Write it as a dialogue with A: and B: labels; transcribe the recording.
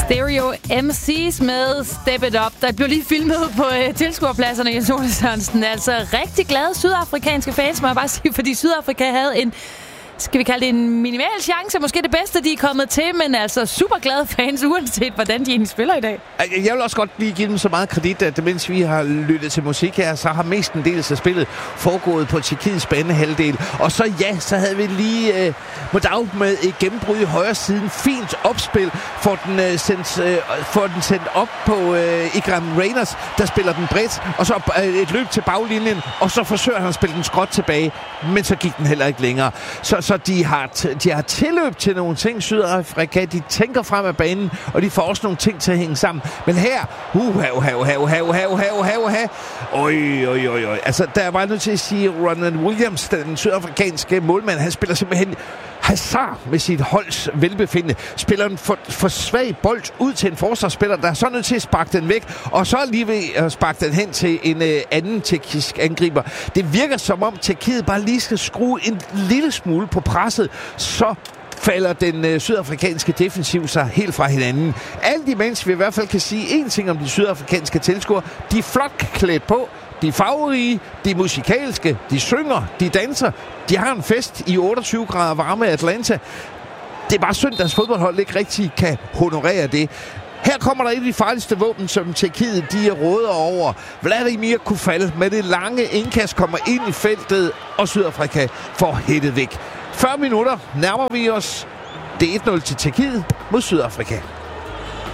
A: Stereo MC's med Step It Up. Der blev lige filmet på tilskuerpladserne i Ole Sørensen. Altså rigtig glade sydafrikanske fans, må jeg bare sige, fordi Sydafrika havde en, skal vi kalde det en minimal chance, måske det bedste, de er kommet til, men altså super glade fans, uanset hvordan de egentlig spiller i dag.
B: Jeg vil også godt lige give dem så meget kredit, at mens vi har lyttet til musik her, så har mestendels af spillet foregået på Tjekkiets banehalvdel. Og så så havde vi lige Modav med et gennembrud i højre siden. Fint opspil, får den sendt op på Igram Reyners, der spiller den bredt, og så et løb til baglinjen, og så forsøger han at spille den skråt tilbage, men så gik den heller ikke længere. Så de har tilløb til nogle ting, Sydafrika. De tænker frem af banen, og de får også nogle ting til at hænge sammen. Men her, altså, der er bare nødt til at sige, Ronald Williams, den sydafrikanske målmand, han spiller simpelthen hasard med sit holds velbefindende. Spiller en for svag bold ud til en forsvarsspiller, der er så nødt til at sparke den væk, og så lige ved at sparke den hen til en anden tjekkisk angriber. Det virker som om Tjekkiet bare lige skal skrue en lille smule på presset, så falder den sydafrikanske defensiv sig helt fra hinanden. Alt imens vi i hvert fald kan sige én ting om de sydafrikanske tilskuere. De er flot klædt på, de er farverige, de er musikalske, de synger, de danser, de har en fest i 28 grader varme i Atlanta. Det er bare synd, at deres fodboldhold ikke rigtig kan honorere det. Her kommer der et af de farligste våben, som Tjekkiet de råder over. Vladimir Koufal med det lange indkast kommer ind i feltet, og Sydafrika får hættet væk. 40 minutter nærmer vi os. Det er 1-0 til Tjekkiet mod Sydafrika.